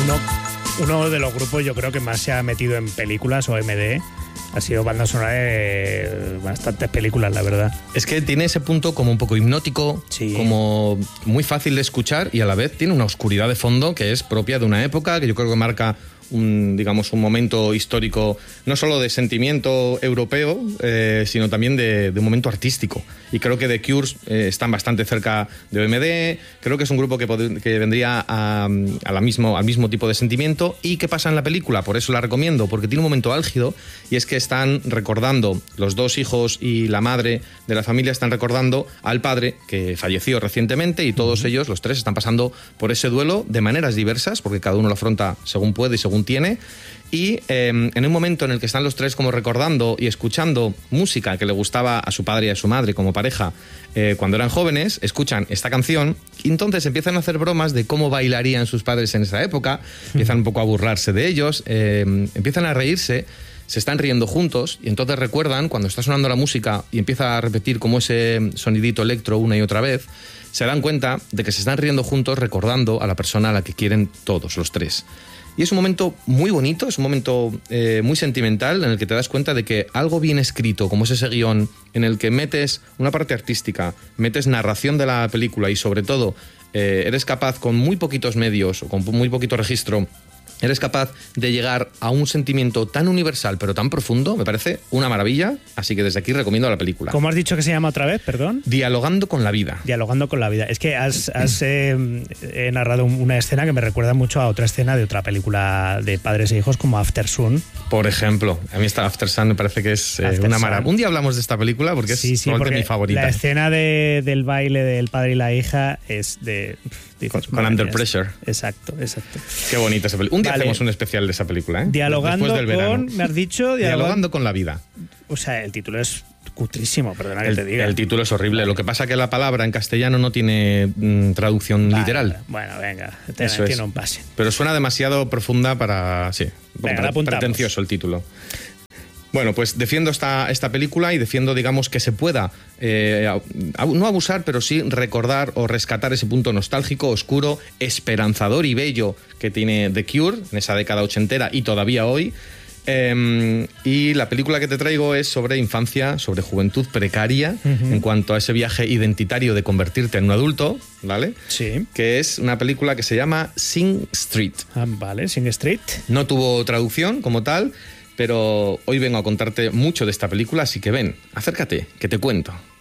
Uno de los grupos yo creo que más se ha metido en películas o MD ha sido banda sonora de bastantes películas, la verdad. Es que tiene ese punto como un poco hipnótico, sí, como muy fácil de escuchar y a la vez tiene una oscuridad de fondo que es propia de una época que yo creo que marca un momento histórico no solo de sentimiento europeo, sino también de un momento artístico. Y creo que The Cure están bastante cerca de OMD, creo que es un grupo que vendría al mismo tipo de sentimiento. ¿Y qué pasa en la película? Por eso la recomiendo, porque tiene un momento álgido, y es que están recordando, los dos hijos y la madre de la familia están recordando al padre que falleció recientemente, y todos ellos, los tres, están pasando por ese duelo de maneras diversas, porque cada uno lo afronta según puede y según tiene. Y en un momento en el que están los tres como recordando y escuchando música que le gustaba a su padre y a su madre como pareja cuando eran jóvenes, escuchan esta canción y entonces empiezan a hacer bromas de cómo bailarían sus padres en esa época, empiezan un poco a burlarse de ellos, empiezan a reírse, se están riendo juntos y entonces recuerdan cuando está sonando la música y empieza a repetir como ese sonidito electro una y otra vez, se dan cuenta de que se están riendo juntos recordando a la persona a la que quieren todos, los tres. Y es un momento muy bonito, es un momento muy sentimental en el que te das cuenta de que algo bien escrito, como es ese guión, en el que metes una parte artística, metes narración de la película y sobre todo eres capaz con muy poquitos medios o con muy poquito registro, eres capaz de llegar a un sentimiento tan universal pero tan profundo, me parece una maravilla, así que desde aquí recomiendo la película. ¿Cómo has dicho que se llama otra vez, perdón? Dialogando con la vida. Dialogando con la vida. Es que has narrado una escena que me recuerda mucho a otra escena de otra película de padres e hijos como After Sun. Por ejemplo, a mí esta After Sun me parece que es una maravilla. Un día hablamos de esta película porque es probablemente mi favorita. La escena del baile del padre y la hija es con Under Pressure. Exacto. Qué bonita esa película. Un día hacemos un especial de esa película, ¿eh? Dialogando después del verano. me has dicho... Dialogando con la vida. O sea, el título es cutrísimo, perdona que te diga. El título es horrible. Lo que pasa es que la palabra en castellano no tiene traducción literal. Bueno, venga, tiene un pase. Pero suena demasiado profunda para... Sí, pretencioso el título. Bueno, pues defiendo esta película y defiendo, digamos, que se pueda no abusar, pero sí recordar o rescatar ese punto nostálgico, oscuro, esperanzador y bello que tiene The Cure en esa década ochentera y todavía hoy. Y la película que te traigo es sobre infancia, sobre juventud precaria, en cuanto a ese viaje identitario de convertirte en un adulto, ¿vale? Sí. Que es una película que se llama Sing Street. Vale, Sing Street. No tuvo traducción como tal, pero hoy vengo a contarte mucho de esta película, así que ven, acércate, que te cuento.